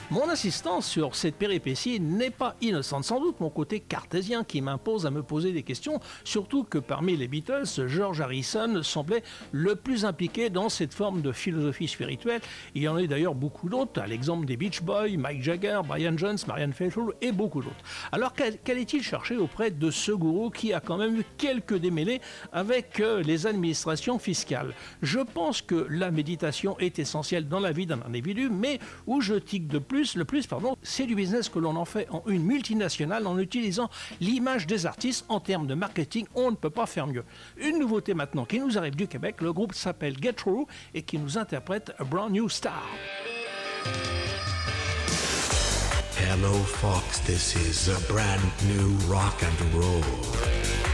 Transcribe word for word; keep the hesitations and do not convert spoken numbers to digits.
Mon insistance sur cette péripétie n'est pas innocente, sans doute mon côté cartésien qui m'impose à me poser des questions, surtout que parmi les Beatles, George Harrison semblait le plus impliqué dans cette forme de philosophie spirituelle. Il y en a d'ailleurs beaucoup d'autres, à l'exemple des Beach Boys, Mick Jagger, Brian Jones, Marianne Faithfull et beaucoup d'autres. Alors qu'allait-il chercher auprès de ce gourou qui a quand même eu quelques démêlés avec les administrations fiscales? Je pense que la méditation est essentielle dans la vie d'un individu, mais où je tique de plus, le plus, pardon, c'est du business que l'on en fait en une multinationale en utilisant l'image des artistes en termes de marketing. On ne peut pas faire mieux. Une nouveauté maintenant qui nous arrive du Québec, le groupe s'appelle Get Through et qui nous interprète A Brand New Star. Hello Fox, this is a brand new rock and roll.